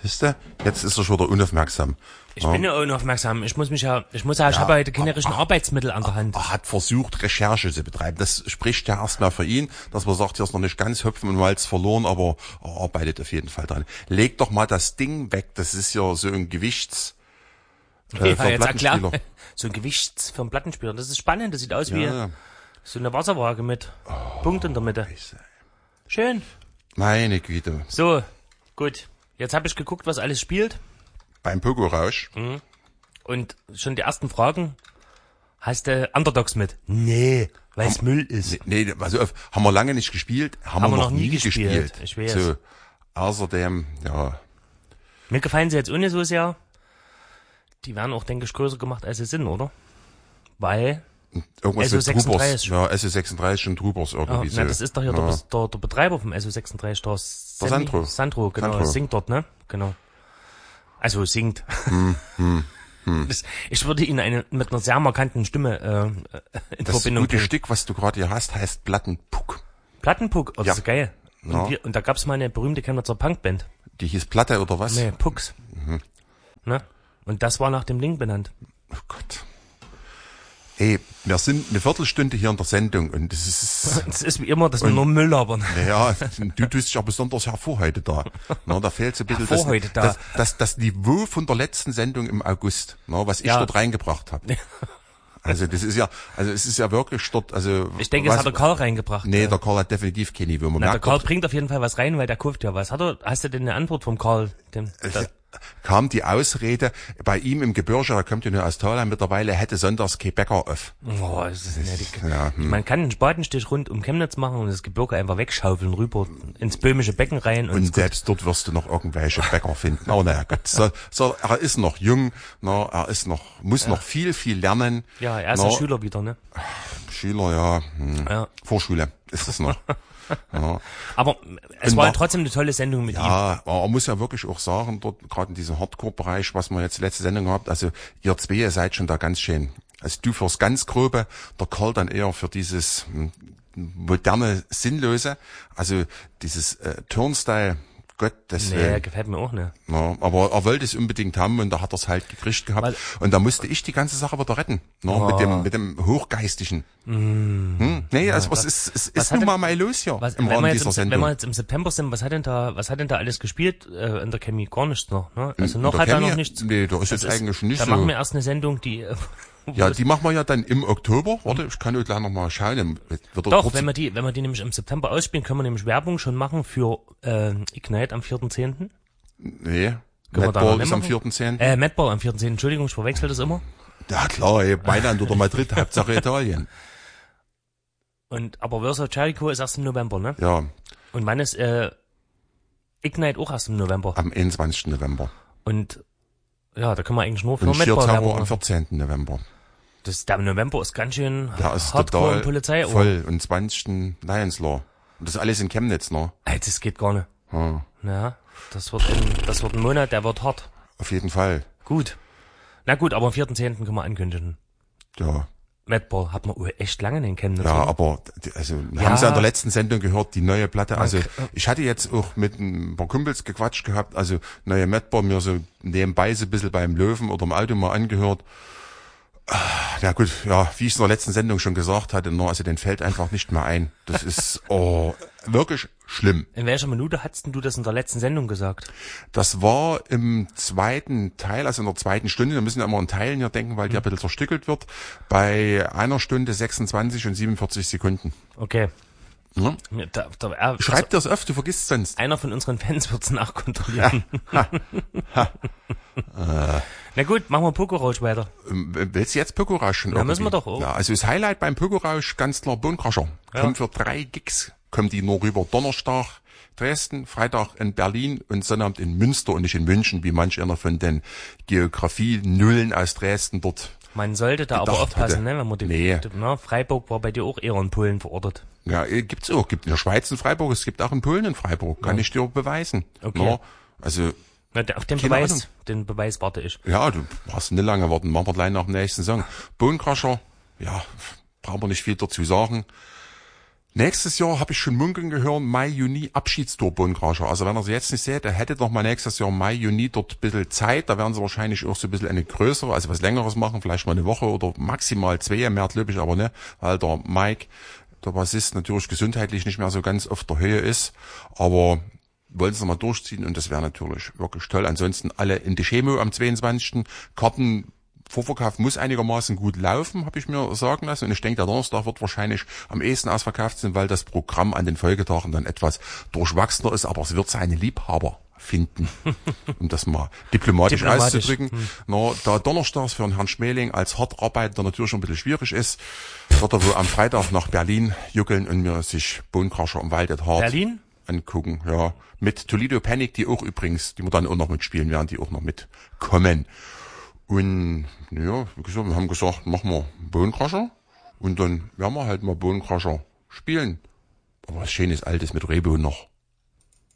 Siehst du? Jetzt ist er schon wieder unaufmerksam. Ich bin ja unaufmerksam. Ich habe heute keine richtigen Arbeitsmittel an der Hand. Er hat versucht, Recherche zu betreiben. Das spricht ja erstmal für ihn, dass man sagt, hier ist noch nicht ganz Hopfen und Malz verloren, aber er arbeitet auf jeden Fall dran. Leg doch mal das Ding weg. Das ist ja so ein Gewichts... für einen Plattenspieler. So ein Gewichts für einen Plattenspieler. Das ist spannend. Das sieht aus wie so eine Wasserwaage mit Punkt in der Mitte. Schön. Meine Güte. So, gut. Jetzt habe ich geguckt, was alles spielt. Beim Pogo-Rausch. Und schon die ersten Fragen. Hast du Underdogs mit? Nee, weil es Müll ist. Nee, also haben wir lange nicht gespielt. Haben wir noch nie gespielt. Ich weiß. So, außerdem, ja. Mir gefallen sie jetzt ohne so sehr. Die werden auch, denke ich, größer gemacht, als sie sind, oder? Weil irgendwas SO36. Ja, SO36 und Trubers irgendwie so. Na, das ist doch hier der Betreiber vom SO36, der Sandro. Sandro, genau, Sandro. singt dort, ne? Genau. Also singt. Ich würde ihn mit einer sehr markanten Stimme in Das Verbindung gute bringen. Stück, was du gerade hier hast, heißt Plattenpuck. Plattenpuck, oh, das ist geil. Ja. Und da gab's mal eine berühmte Chemnitzer Punkband. Die hieß Platte oder was? Nee, Pucks. Ne? Und das war nach dem Ding benannt. Oh Gott. Ey, wir sind eine Viertelstunde hier in der Sendung und das ist... Es ist wie immer, dass wir nur Müll labern. Ja, du tust dich ja besonders hervor heute da. Na, da fehlt so ein bisschen das Niveau von der letzten Sendung im August, na, was ich dort reingebracht habe. Also das ist ja, es ist ja wirklich dort, also... Ich denke, es hat der Karl reingebracht. Nee, der Karl hat definitiv kein Niveau. Der Karl bringt auf jeden Fall was rein, weil der kauft ja was. Hast du denn eine Antwort vom Karl? Kam die Ausrede, bei ihm im Gebirge, er kommt ja nur aus Thailand mittlerweile, hätte sonntags kein Bäcker auf. Oh, das ist nett. Ja, Man kann einen Spatenstich rund um Chemnitz machen und das Gebirge einfach wegschaufeln, rüber ins böhmische Becken rein. Und selbst dort wirst du noch irgendwelche Bäcker finden. Aber naja, Gott. Er ist noch jung, muss noch viel lernen. Ja, er ist ein Schüler wieder, ne? Schüler, ja. Vorschule ist es noch. Ja. Aber es war ja trotzdem eine tolle Sendung mit ihm. Ja, aber man muss ja wirklich auch sagen, dort gerade in diesem Hardcore-Bereich, was wir jetzt letzte Sendung gehabt, also ihr zwei, ihr seid schon da ganz schön. Also du fürs ganz Grobe, der Karl dann eher für dieses moderne, Sinnlose, also dieses Turnstyle, Gottes Willen. Nee, gefällt mir auch nicht. Ja, aber er wollte es unbedingt haben und da hat er es halt gekriegt gehabt. Und da musste ich die ganze Sache wieder retten. Mit dem Hochgeistigen. Nee, also es ist nun mal los hier im Rahmen dieser Sendung. Wenn wir jetzt im September sind, was hat denn da alles gespielt in der Chemie? Gar nichts noch, ne? Also noch hat er noch nichts. Nee, da ist jetzt eigentlich nicht so. Da machen wir erst eine Sendung, die... Ja, die machen wir ja dann im Oktober. Warte, ich kann gleich noch mal schauen. Doch, wenn wir die nämlich im September ausspielen, können wir nämlich Werbung schon machen für Ignite am 4.10. Nee, Madball ist am 4.10. Madball am 4.10. Entschuldigung, ich verwechsel das immer. Ja klar, Mailand oder Madrid, Hauptsache Italien. Aber Versa Jericho ist erst im November, ne? Ja. Und wann ist Ignite auch erst im November? Am 21. November. Und ja, da können wir eigentlich nur für Madball Werbung am 14. November. Der November ist ganz schön ist Hardcore und Polizei. Voll. Und 20. Lions Law. Und das ist alles in Chemnitz, ne? Das geht gar nicht. Ja, das wird ein Monat, der wird hart. Auf jeden Fall. Gut. Na gut, aber am 4.10. können wir ankündigen. Ja. Madball hat man echt lange in Chemnitz. Ja, aber wir haben es ja in der letzten Sendung gehört, die neue Platte. Also ich hatte jetzt auch mit ein paar Kumpels gequatscht gehabt, also neue Madball mir so nebenbei so ein bisschen beim Löwen oder im Auto mal angehört. Ja gut, ja, wie ich es in der letzten Sendung schon gesagt hatte, also den fällt einfach nicht mehr ein. Das ist wirklich schlimm. In welcher Minute hattest du das in der letzten Sendung gesagt? Das war im zweiten Teil, also in der zweiten Stunde. Wir müssen ja immer in Teilen hier denken, weil die ein bisschen zerstückelt wird. Bei 1 Stunde 26 und 47 Sekunden. Okay. Ja. Schreib dir das oft, du vergisst sonst. Einer von unseren Fans wird's nachkontrollieren. Na gut, machen wir Pokerausch weiter. Willst du jetzt Pokerausch schon? Ja, müssen wir doch auch. Ja, also das Highlight beim Pokerausch, ganz klar Bonecrusher. Ja. Kommt für 3 Gigs, kommen die nur rüber. Donnerstag Dresden, Freitag in Berlin und Sonnabend in Münster und nicht in München, wie manch einer von den Geografie-Nullen aus Dresden dort. Man sollte da aber aufpassen, ne, wenn man Freiburg war bei dir auch eher in Polen verortet. Ja, gibt's auch. Gibt in der Schweiz in Freiburg, es gibt auch in Polen in Freiburg. Kann ich dir beweisen. Okay. No, also. Auf den Beweis warte ich. Ja, du brauchst nicht lange warten. Machen wir gleich nach dem nächsten Song. Bonecrusher, ja, brauchen wir nicht viel dazu sagen. Nächstes Jahr habe ich schon munkeln gehört, Mai, Juni, Abschiedstour Bohnenkrascher. Also wenn ihr sie jetzt nicht seht, der hätte noch mal nächstes Jahr Mai, Juni dort ein bisschen Zeit. Da werden sie wahrscheinlich auch so ein bisschen eine größere, also was Längeres machen, vielleicht mal eine Woche oder maximal 2, mehr glaube ich aber nicht, weil der Mike, der Bassist, natürlich gesundheitlich nicht mehr so ganz auf der Höhe ist. Aber wollen sie noch mal durchziehen und das wäre natürlich wirklich toll. Ansonsten alle in die Chemo am 22. Karten Vorverkauf muss einigermaßen gut laufen, habe ich mir sagen lassen. Und ich denke, der Donnerstag wird wahrscheinlich am ehesten ausverkauft sein, weil das Programm an den Folgetagen dann etwas durchwachsener ist. Aber es wird seine Liebhaber finden, um das mal diplomatisch auszudrücken. Na, da donnerstags für den Herrn Schmeling als Hartarbeiter natürlich ein bisschen schwierig ist, wird er wohl am Freitag nach Berlin juckeln und mir sich Bohnenkrascher im Wald hart Berlin angucken. Ja, mit Toledo Panic, die auch übrigens, die wir dann auch noch mitspielen werden, die auch noch mitkommen. Und ja, wie gesagt, wir haben gesagt, machen wir Bohnenkrascher und dann werden wir halt mal Bohnenkrascher spielen. Aber was Schönes Altes mit Rehbohnen noch.